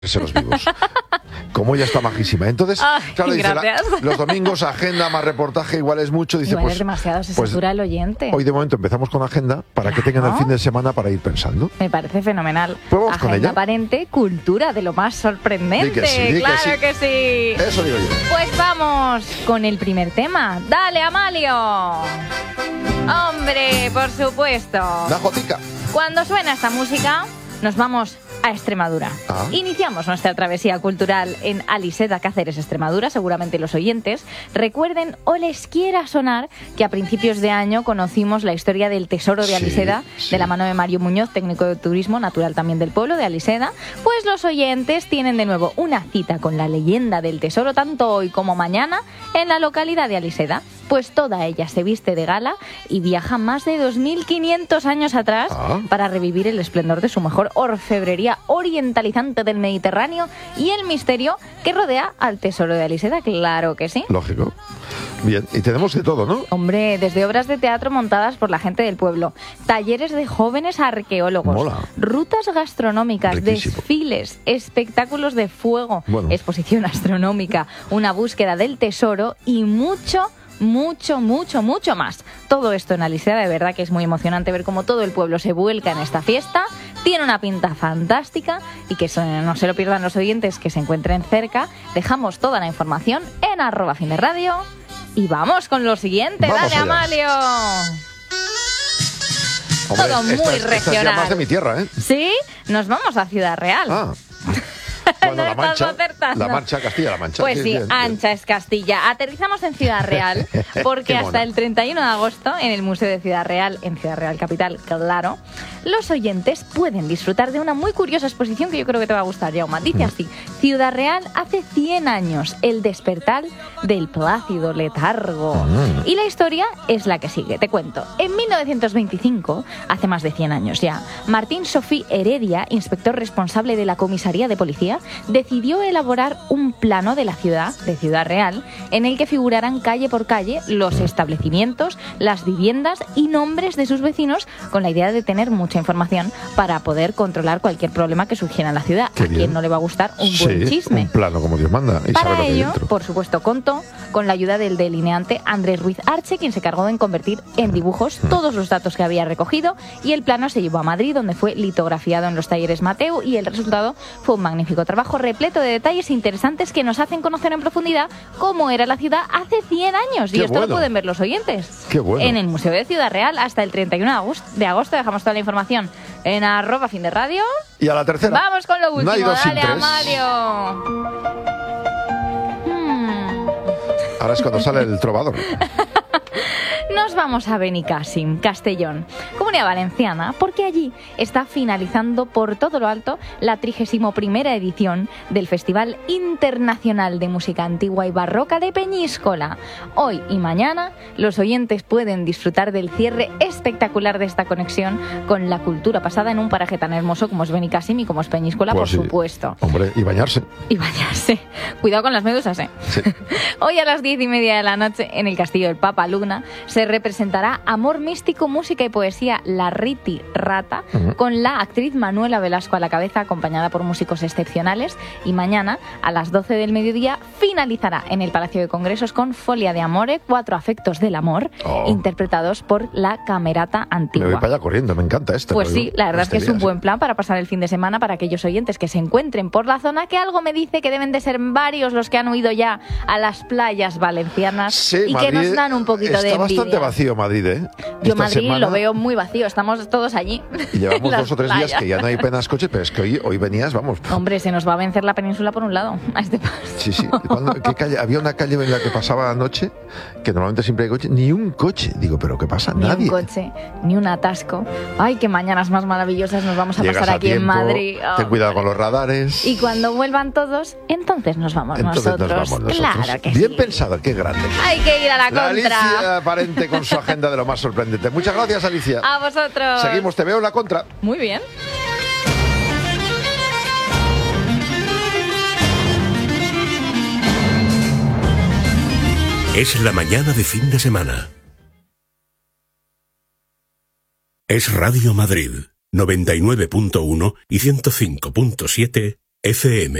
Los vivos. Como ella está majísima. Entonces, claro, dice, los domingos agenda más reportaje, igual es mucho. Dice, igual es demasiado, se satura el oyente. Hoy de momento empezamos con agenda para que tengan el fin de semana para ir pensando. Me parece fenomenal. Pues vamos agenda con ella. Aparente, cultura de lo más sorprendente. Claro que sí. Eso digo yo. Pues vamos con el primer tema. Dale, Amalio. Hombre, por supuesto. La jotica. Cuando suena esta música, nos vamos a Extremadura. Iniciamos nuestra travesía cultural en Aliseda, Cáceres, Extremadura. Seguramente los oyentes recuerden o les quiera sonar que a principios de año conocimos la historia del tesoro de Aliseda, de la mano de Mario Muñoz, técnico de turismo, natural también del pueblo de Aliseda. Pues los oyentes tienen de nuevo una cita con la leyenda del tesoro, tanto hoy como mañana, en la localidad de Aliseda. Pues toda ella se viste de gala y viaja más de 2.500 años atrás para revivir el esplendor de su mejor orfebrería orientalizante del Mediterráneo y el misterio que rodea al tesoro de Aliseda, claro que sí. Lógico. Bien, y tenemos de todo, ¿no? Hombre, desde obras de teatro montadas por la gente del pueblo, talleres de jóvenes arqueólogos, rutas gastronómicas, desfiles, espectáculos de fuego, exposición astronómica, una búsqueda del tesoro y mucho más. Todo esto en Aliseda, de verdad que es muy emocionante ver cómo todo el pueblo se vuelca en esta fiesta. Tiene una pinta fantástica y que no se lo pierdan los oyentes que se encuentren cerca. Dejamos toda la información en @finderradio y vamos con lo siguiente. Dale, Amalio. Hombre, todo muy regional. Esta es ya más de mi tierra, ¿eh? Sí, nos vamos a Ciudad Real. Bueno, la Mancha, Castilla-La Mancha. Pues sí, Ancha es Castilla. Aterrizamos en Ciudad Real, porque hasta el 31 de agosto, en el Museo de Ciudad Real, en Ciudad Real Capital, claro, los oyentes pueden disfrutar de una muy curiosa exposición que yo creo que te va a gustar, Jaume. Dice así: Ciudad Real hace 100 años, el despertar del plácido letargo. Y la historia es la que sigue, te cuento. En 1925, hace más de 100 años ya, Martín Sofí Heredia, inspector responsable de la comisaría de policía, decidió elaborar un plano de la ciudad, de Ciudad Real, en el que figuraran calle por calle los establecimientos, las viviendas y nombres de sus vecinos, con la idea de tener mucha información para poder controlar cualquier problema que surgiera en la ciudad. ¿A quién no le va a gustar un buen chisme? Un plano como Dios manda. Y para ello, por supuesto, contó con la ayuda del delineante Andrés Ruiz Arche, quien se encargó de convertir en dibujos todos los datos que había recogido, y el plano se llevó a Madrid, donde fue litografiado en los talleres Mateu, y el resultado fue un magnífico trabajo repleto de detalles interesantes que nos hacen conocer en profundidad cómo era la ciudad hace 100 años. Y esto lo pueden ver los oyentes. Qué bueno. En el Museo de Ciudad Real hasta el 31 de agosto. Dejamos toda la información en @finderradio. Y a la tercera. Vamos con lo último. No hay dos sin Dale, tres. Amalio. Ahora es cuando sale el trovador. Nos vamos a Benicàssim, Castellón, Comunidad Valenciana, porque allí está finalizando por todo lo alto la 31ª edición del Festival Internacional de Música Antigua y Barroca de Peñíscola. Hoy y mañana los oyentes pueden disfrutar del cierre espectacular de esta conexión con la cultura pasada en un paraje tan hermoso como es Benicàssim y como es Peñíscola, pues por supuesto. Hombre, y bañarse. Y bañarse. Cuidado con las medusas, ¿eh? Sí. Hoy a las 10:30 de la noche, en el Castillo del Papa Lugna, se representará Amor Místico, Música y Poesía La Riti Rata, con la actriz Manuela Velasco a la cabeza, acompañada por músicos excepcionales. Y mañana, a las 12 del mediodía, finalizará en el Palacio de Congresos con Folia de Amore, 4 afectos del amor, interpretados por la Camerata Antigua. Me voy para allá corriendo, me encanta esto. Pues sí, la verdad es que es un buen plan para pasar el fin de semana para aquellos oyentes que se encuentren por la zona, que algo me dice que deben de ser varios los que han huido ya a las playas valencianas y Madrid que nos dan un poquito de envidia. Está bastante vacío Madrid, ¿eh? Yo Madrid lo veo muy vacío, estamos todos allí. Y llevamos 2 o 3 días que ya no hay apenas coches, pero es que hoy venías, vamos. Hombre, se nos va a vencer la península por un lado, a este paso. Sí. ¿Qué calle? Había una calle en la que pasaba anoche, que normalmente siempre hay coche, ni un coche. Digo, ¿pero qué pasa? Nadie. Ni un coche, ni un atasco. Ay, qué mañanas más maravillosas nos vamos a pasar aquí en Madrid. Ten cuidado con los radares. Y cuando vuelvan todos, entonces nos vamos nosotros. Claro que sí. Bien pensado, qué grande. Hay que ir a la contra. Alicia Aparente con su agenda de lo más sorprendente. Muchas gracias, Alicia. A vosotros. Seguimos, te veo en la contra. Muy bien. Es la mañana de fin de semana. Es Radio Madrid, 99.1 y 105.7 FM.